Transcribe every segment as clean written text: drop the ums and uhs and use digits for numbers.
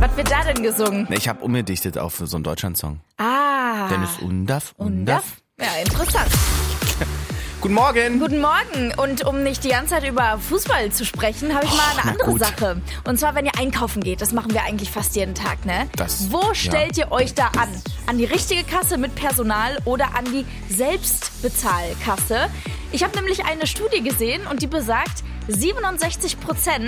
Was wird da denn gesungen? Ich habe umgedichtet auf so einen Deutschland-Song. Ah. Dennis Undaff. Ja, interessant. Guten Morgen. Guten Morgen. Und um nicht die ganze Zeit über Fußball zu sprechen, habe ich mal eine andere Sache. Und zwar, wenn ihr einkaufen geht, das machen wir eigentlich fast jeden Tag, ne? Wo stellt ihr euch da an? An die richtige Kasse mit Personal oder an die Selbstbezahlkasse? Ich habe nämlich eine Studie gesehen und die besagt, 67%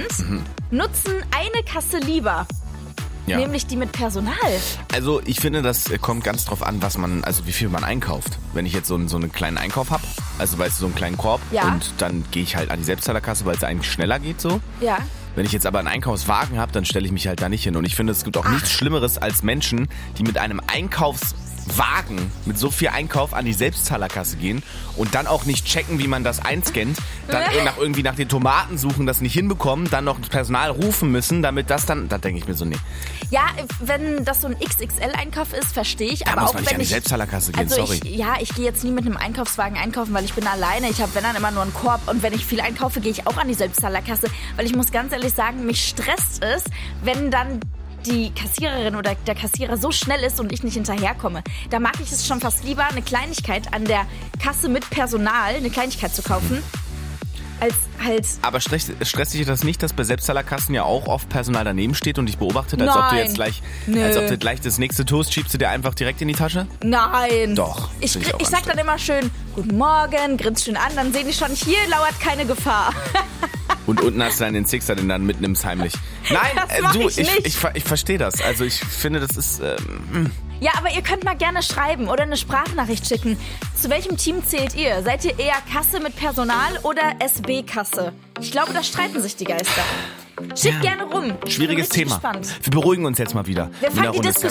nutzen eine Kasse lieber. Ja. Nämlich die mit Personal. Also ich finde, das kommt ganz drauf an, wie viel man einkauft. Wenn ich jetzt so einen kleinen Einkauf habe, also weißt du, so einen kleinen Korb, und dann gehe ich halt an die Selbstzahlerkasse, weil es eigentlich schneller geht so. Ja. Wenn ich jetzt aber einen Einkaufswagen habe, dann stelle ich mich halt da nicht hin. Und ich finde, es gibt auch nichts Schlimmeres als Menschen, die mit einem Einkaufswagen, mit so viel Einkauf an die Selbstzahlerkasse gehen und dann auch nicht checken, wie man das einscannt, dann nach den Tomaten suchen, das nicht hinbekommen, dann noch das Personal rufen müssen, damit das dann, da denke ich mir so, nee. Ja, wenn das so ein XXL-Einkauf ist, verstehe ich. Da aber muss auch man nicht an die Selbstzahlerkasse gehen, sorry. Ich gehe jetzt nie mit einem Einkaufswagen einkaufen, weil ich bin alleine. Ich habe, wenn dann, immer nur einen Korb. Und wenn ich viel einkaufe, gehe ich auch an die Selbstzahlerkasse. Weil ich muss ganz ehrlich sagen, mich stresst es, wenn dann die Kassiererin oder der Kassierer so schnell ist und ich nicht hinterherkomme. Da mag ich es schon fast lieber, eine Kleinigkeit an der Kasse mit Personal, eine Kleinigkeit zu kaufen, als halt... Aber stresst dich das nicht, dass bei Selbstzahlerkassen ja auch oft Personal daneben steht und dich beobachtet, als ob du jetzt gleich, das nächste Toast schiebst du dir einfach direkt in die Tasche? Nein. Doch. Ich sag dann immer schön, guten Morgen, grinst schön an, dann sehen die schon, hier lauert keine Gefahr. Und unten hast du dann den Sixer, den dann mitnimmst heimlich. Nein, ich verstehe das. Also ich finde, das ist... Ja, aber ihr könnt mal gerne schreiben oder eine Sprachnachricht schicken. Zu welchem Team zählt ihr? Seid ihr eher Kasse mit Personal oder SB-Kasse? Ich glaube, da streiten sich die Geister. Schickt gerne rum. Schwieriges Thema. Gespannt. Wir beruhigen uns jetzt mal wieder. Wir fangen die Diskussion